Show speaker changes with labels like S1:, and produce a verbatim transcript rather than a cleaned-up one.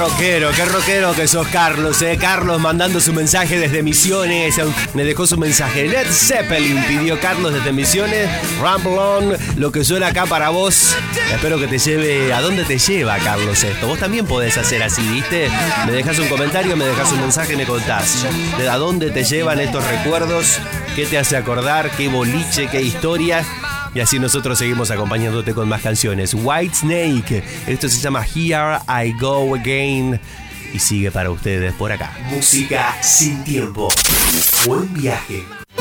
S1: rockero, qué rockero que sos, Carlos, eh. Carlos mandando su mensaje desde Misiones. Me dejó su mensaje. Led Zeppelin pidió Carlos desde Misiones. Rumble On, lo que suena acá para vos. Espero que te lleve. ¿A dónde te lleva, Carlos, esto? Vos también podés hacer así, ¿viste? Me dejas un comentario, me dejas un mensaje y me contás. ¿De a dónde te llevan estos recuerdos? ¿Qué te hace acordar? ¿Qué boliche? ¿Qué historia? Y así nosotros seguimos acompañándote con más canciones. Whitesnake, esto se llama Here I Go Again. Y sigue para ustedes por acá. Música sin tiempo. Buen viaje.